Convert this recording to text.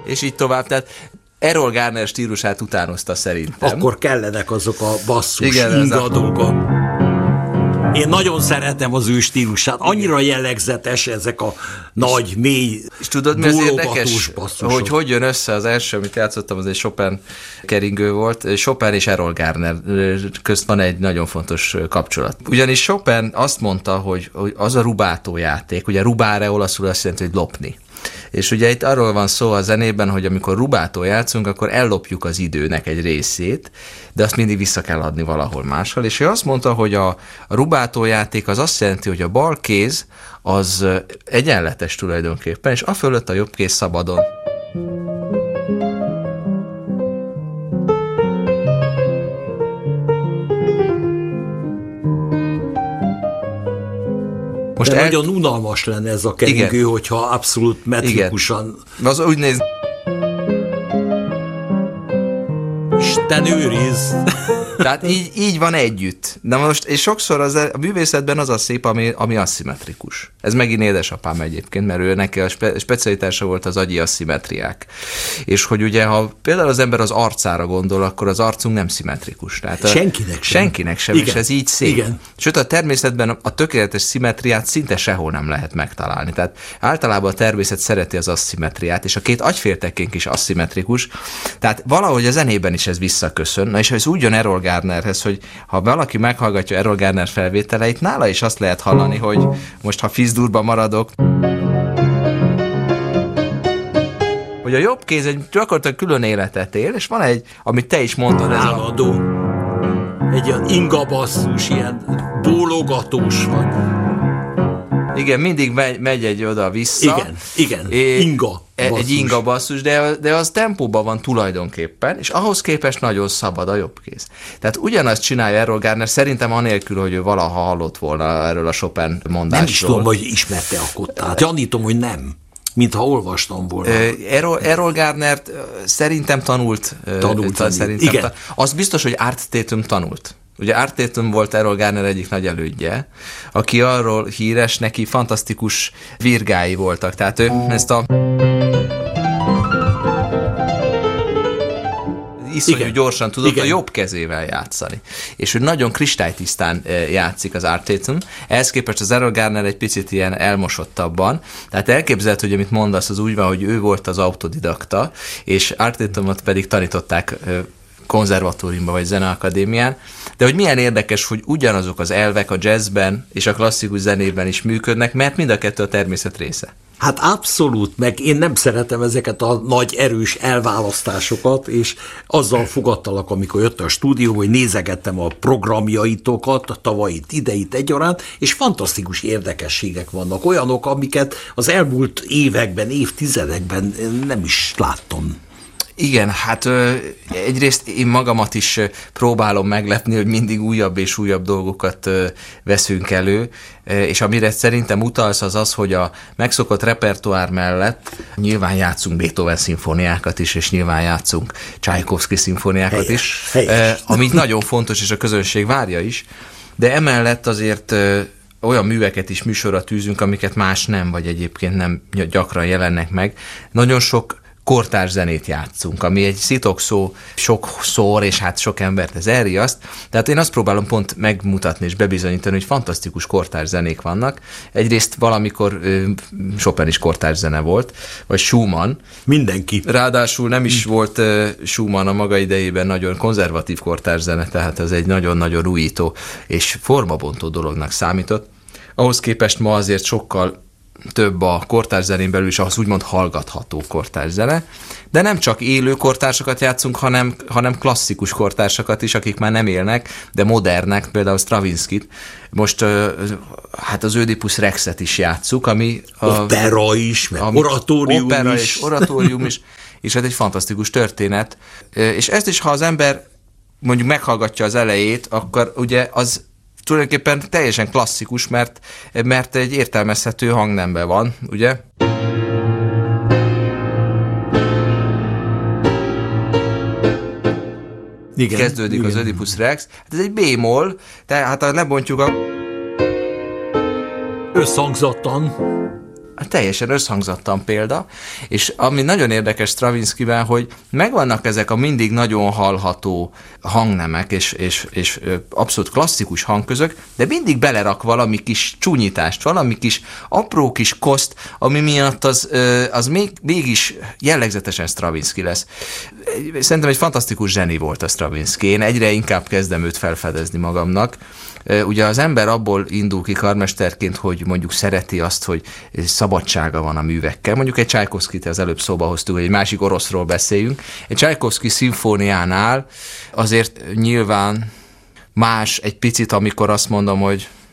és így tovább. Tehát Errol Garner stílusát utánozta szerintem. Akkor kellenek azok a basszus ingadók. Én nagyon szeretem az ő stílusát. Annyira jellegzetes ezek a nagy, mély, és tudod, mi az érdekes, hogy jön össze az első, amit játszottam, az egy Chopin keringő volt. Chopin és Errol Garner közt van egy nagyon fontos kapcsolat. Ugyanis Chopin azt mondta, hogy az a rubato játék, ugye rubare olaszul azt jelenti, hogy lopni. És ugye itt arról van szó a zenében, hogy amikor rubato játszunk, akkor ellopjuk az időnek egy részét, de azt mindig vissza kell adni valahol máshol. És ő azt mondta, hogy a rubato játék az azt jelenti, hogy a bal kéz az egyenletes tulajdonképpen, és afölött a jobb kéz szabadon. Most nagyon unalmas lenne ez a keringő, hogyha abszolút metrikusan... Igen. Az úgy néz... Isten őriz! Tehát így van együtt. De most, és sokszor a művészetben az a szép, ami aszimmetrikus. Ez megint édesapám egyébként, mert ő neki a specialitása volt az agyi aszimmetriák. És hogy ugye, ha például az ember az arcára gondol, akkor az arcunk nem szimmetrikus. Tehát senkinek sem, és ez így szép. Igen. Sőt, a természetben a tökéletes szimmetriát szinte sehol nem lehet megtalálni. Tehát általában a természet szereti az aszimmetriát, és a két agyféltekénk is aszimmetrikus. Tehát valahogy a zenében is ez visszaköszön. Na és ez úgy jön Errol Garnerhez, hogy ha valaki meghallgatja Errol Garner felvételeit, nála is azt lehet hallani, hogy most ha Fizdurba maradok, hogy a jobb kéz egy gyakorlatilag külön életet él, és van egy, amit te is mondtad, ez állandó. Egy ilyen ingabasszus, ilyen bólogatós vagy. Igen, mindig megy egy oda-vissza. Igen, inga. Egy inga basszus, de az tempóban van tulajdonképpen, és ahhoz képest nagyon szabad a jobb kéz. Tehát ugyanazt csinálja Errol Garner, szerintem anélkül, hogy ő valaha hallott volna erről a Chopin mondásról. Nem is tudom, hogy ismerte a kottát. Gyanítom, hogy nem. Mintha olvastam volna. Errol Garnert szerintem tanult. Igen. Az biztos, hogy Art Tatum tanult. Ugye Art Tatum volt Errol Garner egyik nagy elődje, aki arról híres, neki fantasztikus virgái voltak. Tehát ő ezt a iszonyú gyorsan tudott a jobb kezével játszani. És ő nagyon kristálytisztán játszik az Art Tatum. Ehhez képest az Errol Garner egy picit ilyen elmosottabban. Tehát elképzelhető, hogy amit mondasz, az úgy van, hogy ő volt az autodidakta, és Art Tatumot pedig tanították konzervatóriumban vagy zeneakadémián, de hogy milyen érdekes, hogy ugyanazok az elvek a jazzben és a klasszikus zenében is működnek, mert mind a kettő a természet része. Hát abszolút, meg én nem szeretem ezeket a nagy erős elválasztásokat, és azzal fogadtalak, amikor jött a stúdióba, hogy nézegettem a programjaitokat, a tavait, ideit egyaránt, és fantasztikus érdekességek vannak, olyanok, amiket az elmúlt években, évtizedekben nem is láttam. Igen, hát egyrészt én magamat is próbálom meglepni, hogy mindig újabb és újabb dolgokat veszünk elő, és amire szerintem utalsz az, hogy a megszokott repertoár mellett nyilván játszunk Beethoven szimfóniákat is, és nyilván játszunk Csajkovszky szimfóniákat is, ami nagyon fontos, és a közönség várja is, de emellett azért olyan műveket is műsorra tűzünk, amiket más nem, vagy egyébként nem gyakran jelennek meg. Nagyon sok kortárs zenét játszunk, ami egy szitokszó sokszor, és hát sok embert ez elriaszt. Tehát én azt próbálom pont megmutatni és bebizonyítani, hogy fantasztikus kortárs zenék vannak. Egyrészt valamikor Chopin is kortárs zene volt, vagy Schumann. Mindenki. Ráadásul nem is volt Schumann a maga idejében nagyon konzervatív kortárs zene, tehát ez egy nagyon-nagyon újító és formabontó dolognak számított. Ahhoz képest ma azért sokkal több a kortárs zenén belül is ahhoz úgymond hallgatható kortárs zene, de nem csak élő kortársakat játszunk, hanem klasszikus kortársakat is, akik már nem élnek, de modernek, például Stravinskit. Most hát az Ödipus Rexet is játsszuk, ami opera is, oratórium is, és ez egy fantasztikus történet. És ezt is, ha az ember mondjuk meghallgatja az elejét, akkor ugye az tulajdonképpen teljesen klasszikus, mert egy értelmezhető hangnemben van, ugye? Igen, kezdődik az Ödipus Rex. Hát ez egy B-moll, tehát ha lebontjuk a... Összhangzattan. teljesen összhangzattan példa, és ami nagyon érdekes Stravinskyben, hogy megvannak ezek a mindig nagyon hallható hangnemek, és abszolút klasszikus hangközök, de mindig belerak valami kis csúnyítást, valami kis apró kis koszt, ami miatt az mégis jellegzetesen Stravinsky lesz. Szerintem egy fantasztikus zseni volt a Stravinsky. Én egyre inkább kezdem őt felfedezni magamnak. Ugye az ember abból indul ki karmesterként, hogy mondjuk szereti azt, hogy szabadsága van a művekkel. Mondjuk egy Csajkovszkit az előbb szóba hoztuk, hogy egy másik oroszról beszéljünk. Egy Csajkovszki szimfóniánál azért nyilván más egy picit, amikor azt mondom, hogy